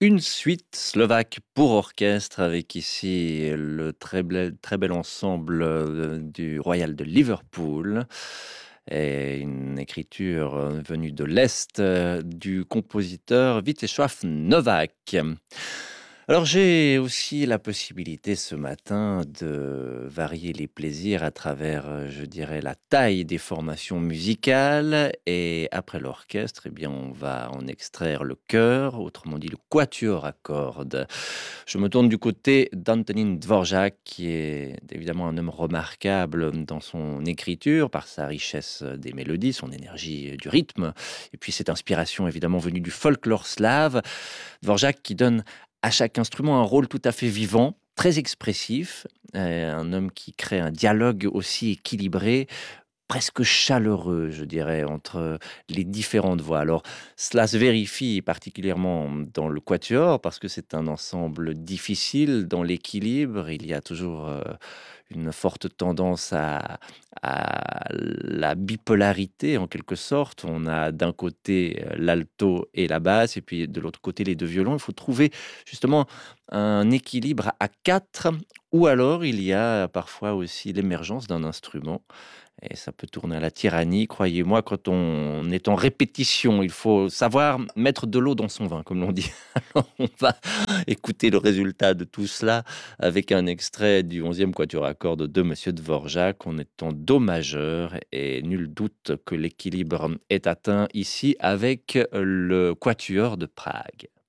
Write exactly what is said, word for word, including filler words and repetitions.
Une suite slovaque pour orchestre avec ici le très bel, très bel ensemble euh, du Royal de Liverpool et une écriture euh, venue de l'Est euh, du compositeur Vítězslav Novák. Alors j'ai aussi la possibilité ce matin de varier les plaisirs à travers, euh, je dirais, la taille des formations musicales. Et après l'orchestre, eh bien, on va en extraire le chœur, autrement dit le quatuor à cordes. Je me tourne du côté d'Antonín Dvořák, qui est évidemment un homme remarquable dans son écriture, par sa richesse des mélodies, son énergie du rythme, et puis cette inspiration évidemment venue du folklore slave. Dvořák qui donne à chaque instrument un rôle tout à fait vivant, très expressif, euh, un homme qui crée un dialogue aussi équilibré, presque chaleureux, je dirais, entre les différentes voix. Alors, cela se vérifie particulièrement dans le quatuor, parce que c'est un ensemble difficile dans l'équilibre. Il y a toujours euh, une forte tendance à, à la bipolarité, en quelque sorte. On a d'un côté euh, l'alto et la basse, et puis de l'autre côté les deux violons. Il faut trouver justement un équilibre à quatre, ou alors il y a parfois aussi l'émergence d'un instrument et ça peut tourner à la tyrannie, croyez-moi, quand on est en répétition. Il faut savoir mettre de l'eau dans son vin, comme l'on dit. Alors, on va écouter le résultat de tout cela avec un extrait du onzième quatuor à cordes de Monsieur Dvořák. On est en do majeur et nul doute que l'équilibre est atteint ici avec le quatuor de Prague.